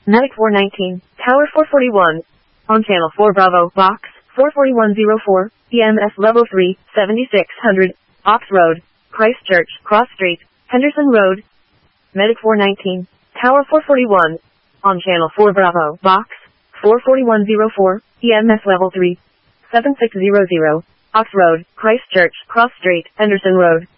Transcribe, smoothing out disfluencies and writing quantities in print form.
Medic 419, Tower 441. On Channel 4 Bravo, Box 44104, EMS Level 3, 7600, Ox Road, Christchurch, Cross Street, Henderson Road. Medic 419, Tower 441. On Channel 4 Bravo, Box 44104, EMS Level 3, 7600, Ox Road, Christchurch, Cross Street, Henderson Road.